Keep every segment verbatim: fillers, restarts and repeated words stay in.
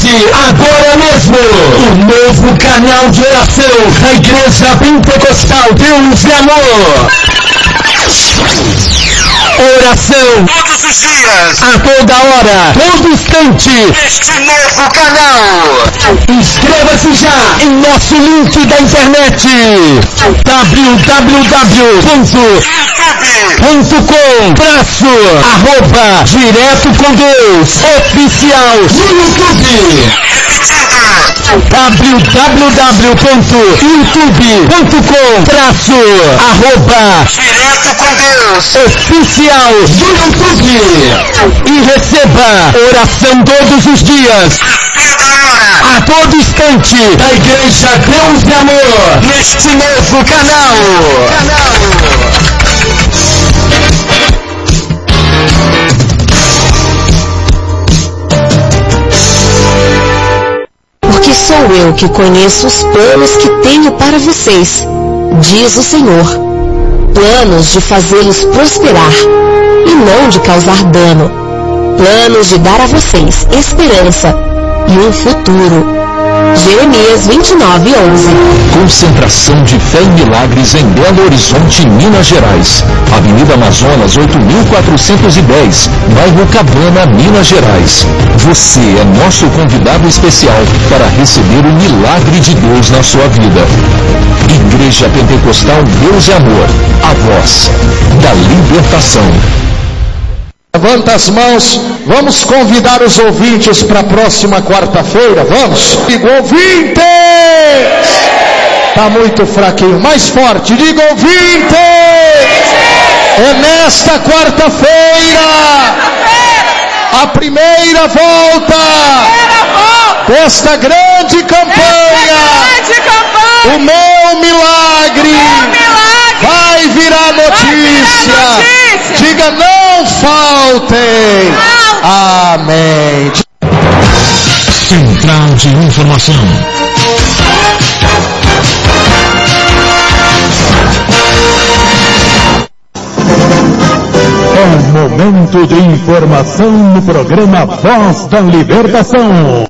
agora mesmo, o novo canal de oração da Igreja Pentecostal Deus e Amor. Oração todos os dias, a toda hora, todo instante, neste novo canal. Inscreva-se já em nosso link da internet w w w ponto youtube ponto com traço arroba direto com Deus oficial no YouTube. w w w ponto youtube ponto com traço arroba direto com Deus oficial no YouTube e receba oração todos os dias, a todo instante, da Igreja Deus e Amor, neste novo canal. Porque sou eu que conheço os planos que tenho para vocês, diz o Senhor. Planos de fazê-los prosperar e não de causar dano. Planos de dar a vocês esperança e um futuro. Jeremias vinte e nove, onze. Concentração de Fé e Milagres em Belo Horizonte, Minas Gerais. Avenida Amazonas oito mil quatrocentos e dez, bairro Cabana, Minas Gerais. Você é nosso convidado especial para receber o milagre de Deus na sua vida. Igreja Pentecostal Deus e Amor, a voz da libertação. Levanta as mãos, vamos convidar os ouvintes para a próxima quarta-feira, vamos? Digo, ouvintes! Está muito fraquinho, mais forte, digo, ouvintes! É nesta quarta-feira, a primeira volta desta grande campanha, o meu milagre vai virar notícia. Diga, não faltem. Amém. Central de Informação. É momento de informação no programa Voz da Libertação.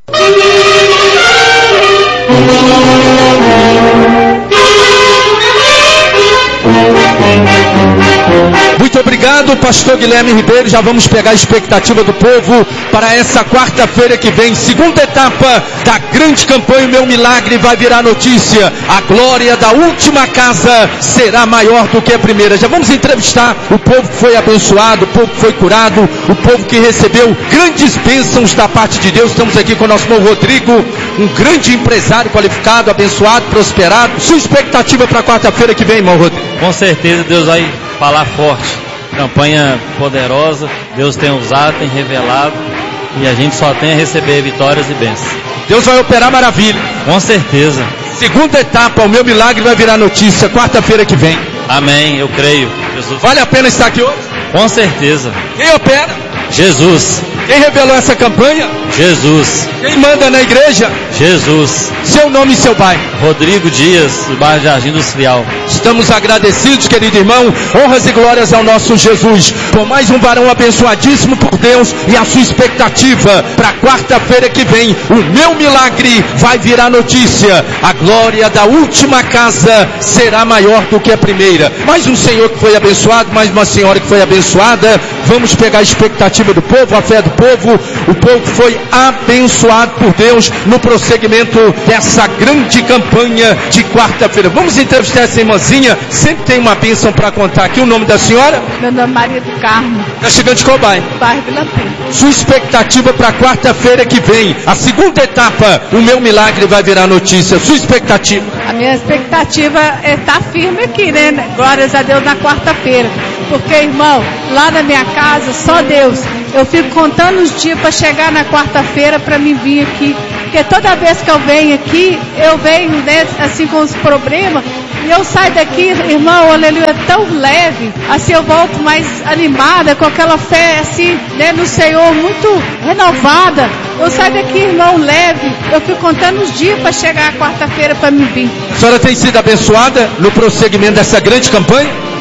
Muito obrigado, pastor Guilherme Ribeiro. Já vamos pegar a expectativa do povo para essa quarta-feira que vem, segunda etapa da grande campanha O Meu Milagre vai virar notícia. A glória da última casa será maior do que a primeira. Já vamos entrevistar o povo que foi abençoado, o povo que foi curado, o povo que recebeu grandes bênçãos da parte de Deus. Estamos aqui com o nosso irmão Rodrigo, um grande empresário qualificado, abençoado, prosperado. Sua expectativa para a quarta-feira que vem, irmão Rodrigo? Com certeza Deus vai falar forte, campanha poderosa, Deus tem usado, tem revelado, e a gente só tem a receber vitórias e bênçãos. Deus vai operar maravilha. Com certeza. Segunda etapa, O Meu Milagre vai virar notícia, quarta-feira que vem. Amém, eu creio. Jesus. Vale a pena estar aqui hoje? Com certeza. Quem opera? Jesus. Quem revelou essa campanha? Jesus. Quem manda na igreja? Jesus. Seu nome e seu bairro? Rodrigo Dias, do bairro Jardim Industrial. Estamos agradecidos, querido irmão, honras e glórias ao nosso Jesus, por mais um varão abençoadíssimo por Deus e a sua expectativa para quarta-feira que vem. O meu milagre vai virar notícia. A glória da última casa será maior do que a primeira. Mais um senhor que foi abençoado, mais uma senhora que foi abençoada. Vamos pegar a expectativa do povo, a fé do povo, o povo que foi abençoado por Deus no prosseguimento dessa grande campanha de quarta-feira. Vamos entrevistar essa irmãzinha, sempre tem uma bênção para contar aqui. O nome da senhora? Meu nome é Maria do Carmo. Está chegando de qual bairro? Bairro Vila Pinto. Sua expectativa para quarta-feira que vem, a segunda etapa, O Meu Milagre vai virar notícia. Sua expectativa? A minha expectativa é estar firme aqui, né? Glórias a Deus na quarta-feira. Porque, irmão, lá na minha casa, só Deus. Eu fico contando os dias para chegar na quarta-feira para me vir aqui. Porque toda vez que eu venho aqui, eu venho, né, assim com os problemas. E eu saio daqui, irmão, aleluia, tão leve. Assim eu volto mais animada, com aquela fé assim, né, no Senhor, muito renovada. Eu saio daqui, irmão, leve. Eu fico contando os dias para chegar a quarta-feira para me vir. A senhora tem sido abençoada no prosseguimento dessa grande campanha?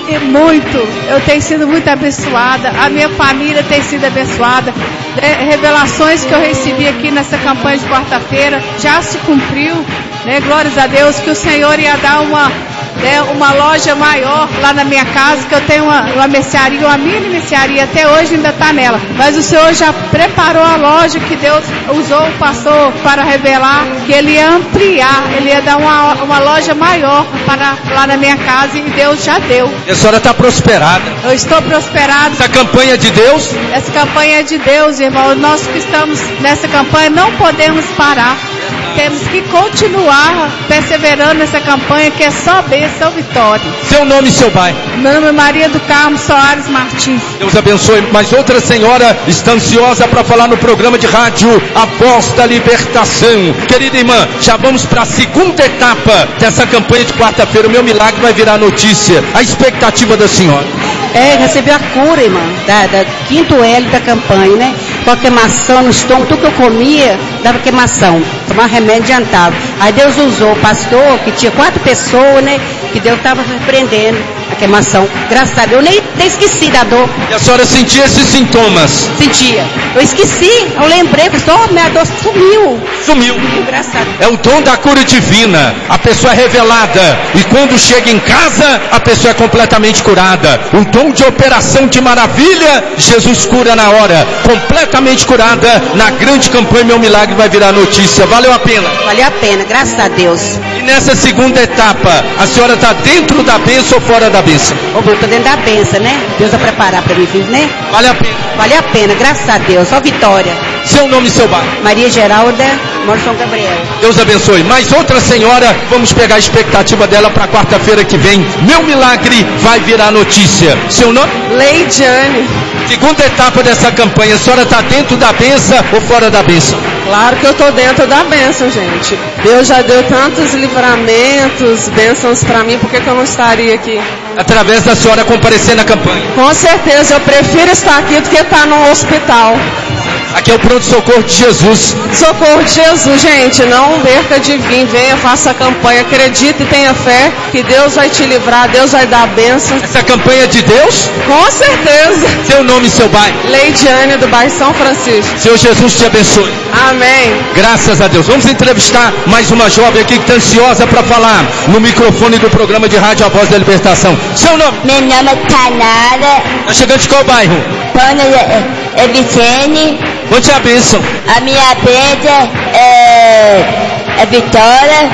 e muito. Eu tenho sido muito abençoada, a minha família tem sido abençoada. É, revelações que eu recebi aqui nessa campanha de quarta-feira já se cumpriu, né? Glórias a Deus, que o Senhor ia dar uma, né, uma loja maior lá na minha casa, que eu tenho uma, uma mercearia, uma mini mercearia, até hoje ainda está nela. Mas o Senhor já preparou a loja que Deus usou o pastor para revelar, que Ele ia ampliar, Ele ia dar uma, uma loja maior para lá na minha casa, e Deus já deu. E a senhora está prosperada. Eu estou prosperada. Essa campanha é de Deus? Essa campanha é de Deus, irmão. Nós que estamos nessa campanha não podemos parar. Temos que continuar perseverando nessa campanha, que é só bênção, vitória. Seu nome e seu bairro? Meu nome é Maria do Carmo Soares Martins. Deus abençoe. Mas outra senhora está ansiosa para falar no programa de rádio A Voz da Libertação. Querida irmã, já vamos para a segunda etapa dessa campanha de quarta-feira. O meu milagre vai virar notícia. A expectativa da senhora? É, receber a cura, irmã, da, da quinto L da campanha, né? Com a queimação no estômago, tudo que eu comia dava queimação, tomar remédio adiantava. Aí Deus usou o pastor, que tinha quatro pessoas, né? Que Deus estava repreendendo a queimação. Graças a Deus, eu nem, nem esqueci da dor. E a senhora sentia esses sintomas? Sentia. Eu esqueci, eu lembrei, que só minha dor sumiu. Sumiu. Graças a Deus. É o dom da cura divina. A pessoa é revelada. E quando chega em casa, a pessoa é completamente curada. O dom de operação de maravilha, Jesus cura na hora. Completamente curada na grande campanha. Meu milagre vai virar notícia. Valeu a pena? Valeu a pena, graças a Deus. E nessa segunda etapa, a senhora está dentro da bênção ou fora da bênção? Eu estou dentro da bênção, né? Deus vai preparar para mim, né? Vale a pena? Vale a pena, graças a Deus. Só vitória. Seu nome e seu bairro? Maria Geralda, moro São Gabriel. Deus abençoe. Mais outra senhora, vamos pegar a expectativa dela para quarta-feira que vem. Meu milagre vai virar notícia. Seu nome? Leidiane. Segunda etapa dessa campanha, a senhora está dentro da bênção ou fora da bênção? Claro que eu estou dentro da bênção, gente. Deus já deu tantos livramentos, bênçãos para mim, por que, que eu não estaria aqui? Através da senhora comparecer na campanha. Com certeza, eu prefiro estar aqui do que estar no hospital. Aqui é o pronto-socorro de Jesus. Socorro de Jesus, gente. Não perca de vir, venha, faça a campanha. Acredite e tenha fé que Deus vai te livrar, Deus vai dar a bênção. Essa campanha é de Deus? Com certeza. Seu nome e seu bairro? Leidiane, do bairro São Francisco. Senhor Jesus te abençoe. Amém. Graças a Deus. Vamos entrevistar mais uma jovem aqui que está ansiosa para falar no microfone do programa de rádio A Voz da Libertação. Seu nome? Meu nome é Tainara. Está chegando de qual bairro? Pana é Vicene. Onde é a bênção? A minha bênção é, é Vitória,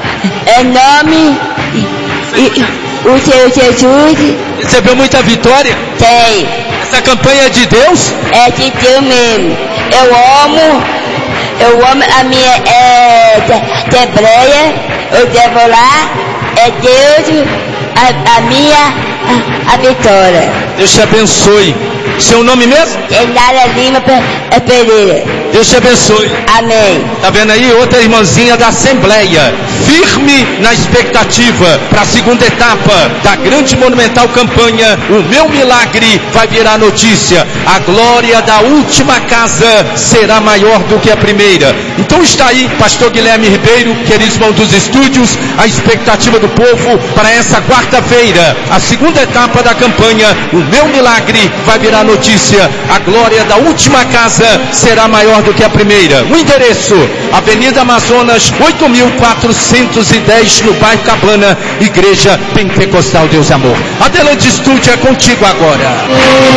é nome e, e o seu Jesus. Recebeu muita vitória? Tem. Essa campanha é de Deus? É de Deus mesmo. Eu amo, eu amo a minha é, de, de hebreia, eu devo lá, é Deus, a, a minha, a, a vitória. Deus te abençoe. Seu nome mesmo? É Nara Lima Pereira. Deus te abençoe. Amém. Tá vendo aí? Outra irmãzinha da Assembleia, firme na expectativa para a segunda etapa da grande monumental campanha. O meu milagre vai virar notícia. A glória da última casa será maior do que a primeira. Então está aí, pastor Guilherme Ribeiro, queridos irmãos dos estúdios, a expectativa do povo para essa quarta-feira, a segunda etapa da campanha. O meu milagre vai virar notícia. A glória da última casa será maior do que a primeira. O endereço: Avenida Amazonas, oito mil quatrocentos e dez, no bairro Cabana, Igreja Pentecostal Deus Amor. Adelante, estúdio, é contigo agora.